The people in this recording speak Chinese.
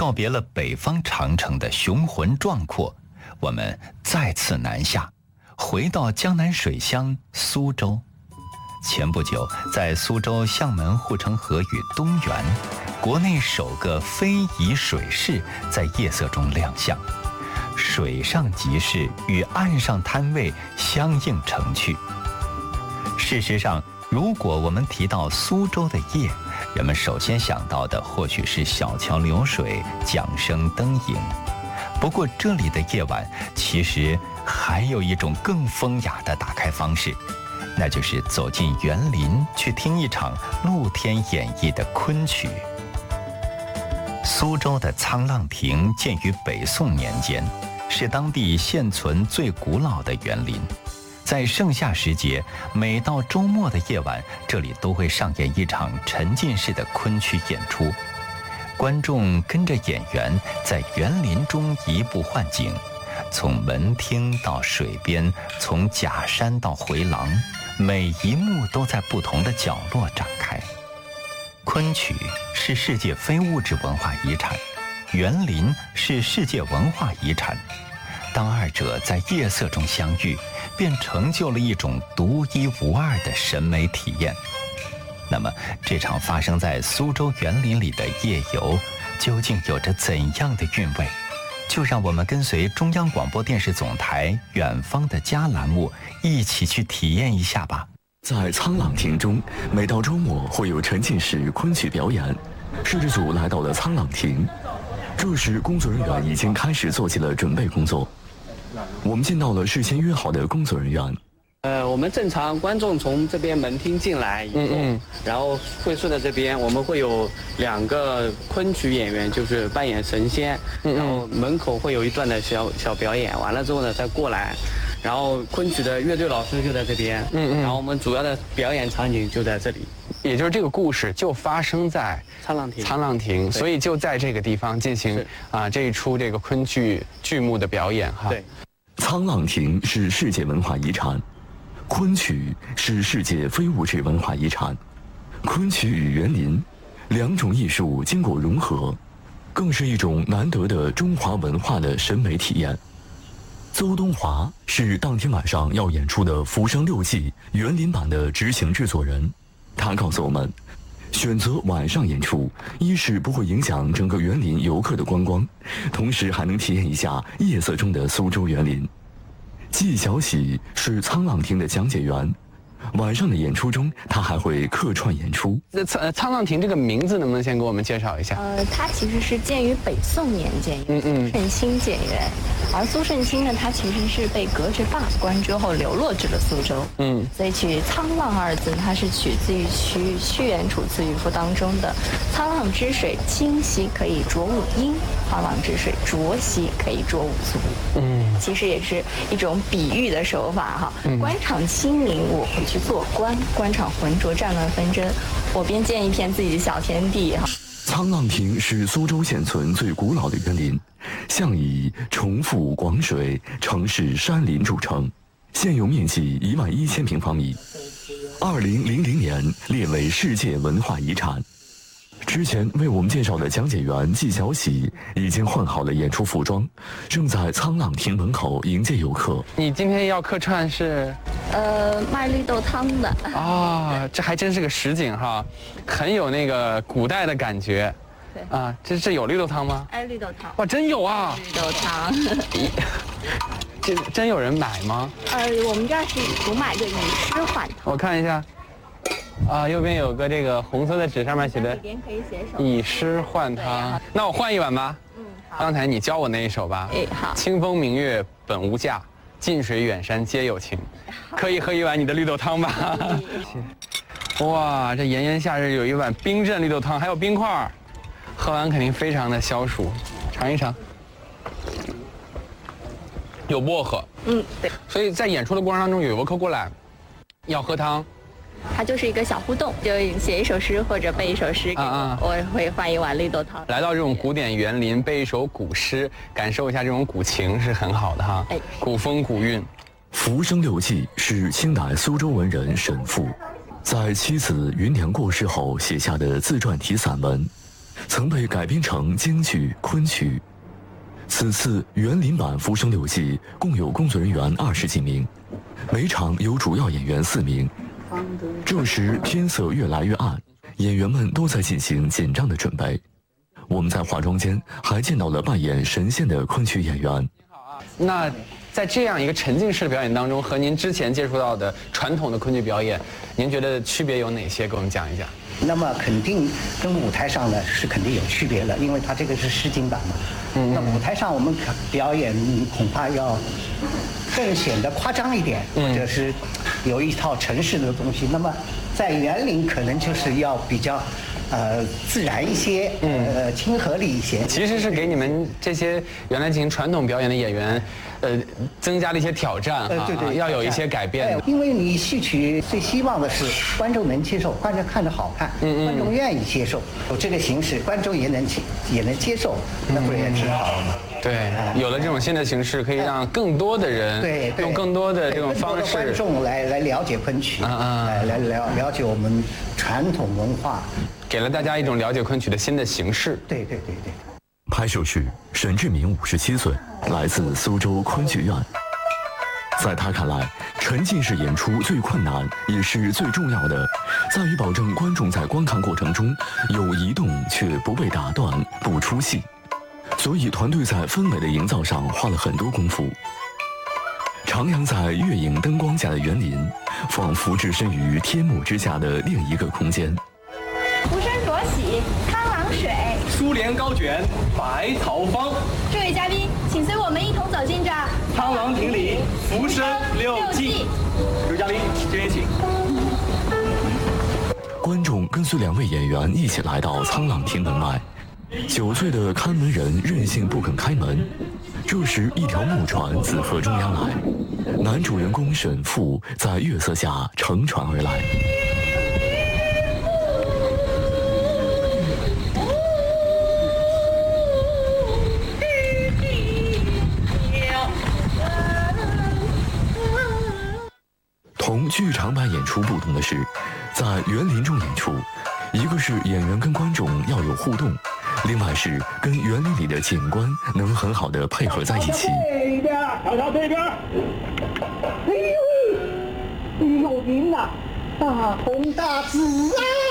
告别了北方长城的雄浑壮阔，我们再次南下，回到江南水乡苏州。前不久，在苏州相门护城河与东园，国内首个非遗水市在夜色中亮相，水上集市与岸上摊位相映成趣。事实上，如果我们提到苏州的夜，人们首先想到的或许是小桥流水、桨声灯影。不过这里的夜晚其实还有一种更风雅的打开方式，那就是走进园林去听一场露天演绎的昆曲。苏州的沧浪亭建于北宋年间，是当地现存最古老的园林。在盛夏时节，每到周末的夜晚，这里都会上演一场沉浸式的昆曲演出。观众跟着演员在园林中移步换景，从门厅到水边，从假山到回廊，每一幕都在不同的角落展开。昆曲是世界非物质文化遗产，园林是世界文化遗产。当二者在夜色中相遇，便成就了一种独一无二的审美体验。那么，这场发生在苏州园林里的夜游，究竟有着怎样的韵味？就让我们跟随中央广播电视总台远方的家栏目，一起去体验一下吧。 在沧浪亭中，每到周末会有沉浸式昆曲表演。摄制组来到了沧浪亭，这时工作人员已经开始做起了准备工作。我们见到了事先约好的工作人员。 我们正常观众从这边门厅进来以后，然后会顺着这边，我们会有2个昆曲演员，就是扮演神仙，然后门口会有一段的小表演，完了之后呢再过来，然后昆曲的乐队老师就在这边，然后我们主要的表演场景就在这里， 也就是这个故事就发生在沧浪亭，所以就在这个地方进行这一出这个昆剧剧目的表演哈。 对， 沧浪亭是世界文化遗产。昆曲是世界非物质文化遗产，昆曲与园林2种艺术经过融合，更是一种难得的中华文化的审美体验。邹东华是当天晚上要演出的《浮生六记》园林版的执行制作人，他告诉我们，选择晚上演出，一是不会影响整个园林游客的观光，同时还能体验一下夜色中的苏州园林。纪晓喜是沧浪亭的讲解员，晚上的演出中，他还会客串演出。 沧浪亭这个名字能不能先给我们介绍一下？ 它其实是建于北宋年间，苏慎卿建园。而苏慎卿呢，他其实是被革职罢官之后流落至了苏州。所以取沧浪2字，它是取自于屈原《楚辞渔父》当中的“沧浪之水清兮可以濯吾缨，沧浪之水浊兮可以濯吾足”。其实也是一种比喻的手法哈。官场清零，我回去做官；官场浑浊战乱纷争，我便建一片自己的小天地哈。 沧浪亭是苏州现存最古老的园林，向以重复广水、城市山林著称，现有面积11000平方米，2000年列为世界文化遗产。之前为我们介绍的讲解员纪晓喜已经换好了演出服装，正在沧浪亭门口迎接游客。 你今天要客串是？ 卖绿豆汤的。 这还真是个实景哈，很有那个古代的感觉。对这有绿豆汤吗？ 绿豆汤。 哇，真有啊！ 绿豆汤。 这真有人买吗？ 我们这儿是主买个以诗换汤。 我看一下。右边有个这个红色的纸，上面写的“以诗换汤”。那我换一碗吧。 好。 刚才你教我那一首吧。 好。 清风明月本无价，近水远山皆有情。可以喝一碗你的绿豆汤吧？哇，这炎炎夏日有一碗冰镇绿豆汤，还有冰块，喝完肯定非常的消暑。尝一尝。有薄荷。 对。 所以在演出的过程当中，有游客过来要喝汤。 它就是一个小互动，就写一首诗或者背一首诗给我，我会换一碗绿豆汤。 来到这种古典园林，背一首古诗，感受一下这种古情是很好的哈。古风古韵。 浮生六记是清代苏州文人沈复在妻子芸娘过世后写下的自传体散文， 曾被改编成京剧、昆曲。此次园林版《浮生六记》共有工作人员20几名，每场有主要演员4名。这时天色越来越暗，演员们都在进行紧张的准备。我们在化妆间还见到了扮演神仙的昆曲演员。 那在这样一个沉浸式的表演当中，和您之前接触到的传统的昆曲表演，您觉得区别有哪些？给我们讲一讲。 那么肯定跟舞台上呢是肯定有区别的，因为它这个是实景版嘛。那舞台上我们表演恐怕要更显得夸张一点，或者是有一套程式的东西。那么在园林可能就是要比较自然一些，亲和力一些。 其实是给你们这些原来进行传统表演的演员，增加了一一些挑战啊， 对， 要有一些改变。 因为你戏曲最希望的是观众能接受，观众看着好看，观众愿意接受，有这个形式，观众也能接受，那不是也挺好的吗？ 对，有了这种新的形式，可以让更多的人用更多的这种方式， 观众来了解昆曲，来了解我们传统文化， 给了大家一种了解昆曲的新的形式。 对。 拍摄时，沈志明57岁，来自苏州昆剧院。在他看来，沉浸式演出最困难也是最重要的，在于保证观众在观看过程中有移动却不被打断、不出戏。所以团队在氛围的营造上花了很多功夫。徜徉在月影灯光下的园林，仿佛置身于天幕之下的另一个空间。 浮生左喜，苍狼水， 珠帘高卷，百草芳。 这位嘉宾，请随我们一同走进这苍狼亭里浮生六记。刘嘉玲，这边请。 观众跟随2位演员一起来到苍狼亭门外。9岁的看门人任性不肯开门，这时一条木船自河中央来，男主人公沈复在月色下乘船而来。同剧场版演出不同的是，在园林中演出，一个是演员跟观众要有互动，另外是跟园林里的景观能很好的配合在一起。 这边，瞧这边。哎呦，云呐，大红大紫啊！